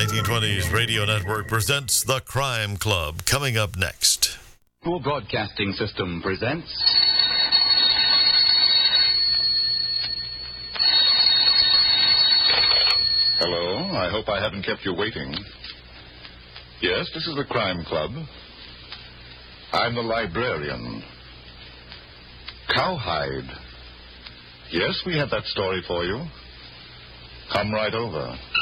1920s Radio Network presents The Crime Club. Coming up next. Full Broadcasting System presents... Hello, I hope I haven't kept you waiting. Yes, this is the Crime Club. I'm the librarian. Cowhide. Yes, we have that story for you. Come right over.